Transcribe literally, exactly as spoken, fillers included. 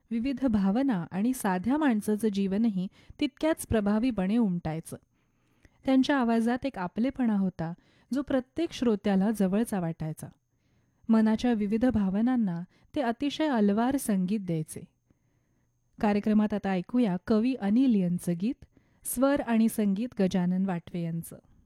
विविध भावना आणि साध्या माणसाचं जीवनही तितक्याच प्रभावीपणे उमटायचं. त्यांच्या आवाजात एक आपलेपणा होता जो प्रत्येक श्रोत्याला जवळचा वाटायचा. मनाच्या विविध भावनांना ते अतिशय अलवार संगीत द्यायचे. कार्यक्रमात आता ऐकूया कवी अनिल यांचं गीत, स्वर आणि संगीत गजानन वाटवे यांचं.